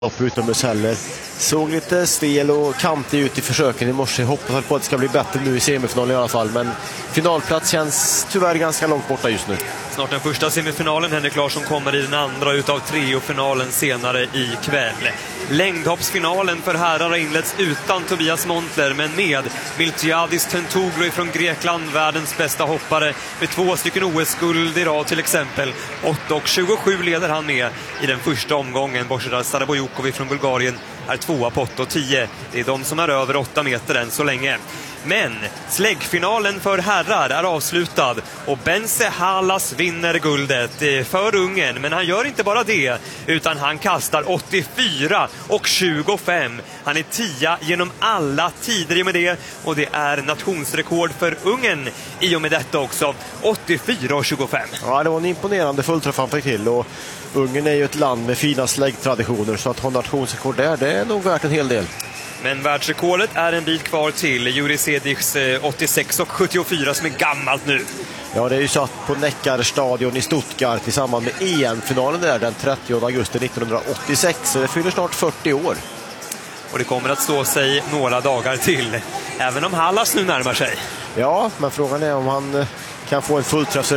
upp utomhus heller. Såg lite stel och kantig ut i försöken i morse. Hoppas på att det ska bli bättre nu i semifinalen i alla fall. Men finalplats känns tyvärr ganska långt borta just nu. Snart den första semifinalen. Henrik Larsson kommer i den andra utav triofinalen senare i kväll. Längdhoppsfinalen för herrar har inletts utan Tobias Montler, men med Miltiadis Tentouglu från Grekland, världens bästa hoppare med 2 stycken OS-guld i rad till exempel. 8,27 leder han med i den första omgången. Božidar Starabojukov från Bulgarien är 2 på 8,10. Det är de som är över 8 meter än så länge. Men släggfinalen för herrar är avslutad och Bence Halas vinner guldet för Ungern. Men han gör inte bara det, utan han kastar 84,25. Han är 10 genom alla tider i och med det, och det är nationsrekord för Ungern i och med detta också. 84,25. Ja, det var en imponerande fullträff han fick till, och Ungern är ju ett land med fina släggtraditioner, så att ha nationsrekord där, det är nog värt en hel del. Men världsrekordet är en bit kvar till Juri Sediks 86,74 som är gammalt nu. Ja, det är ju satt på Neckarstadion i Stuttgart i samband med EM-finalen där den 30 augusti 1986. Så det fyller snart 40 år. Och det kommer att stå sig några dagar till, även om Halas nu närmar sig. Ja, men frågan är om han kan få en fullträff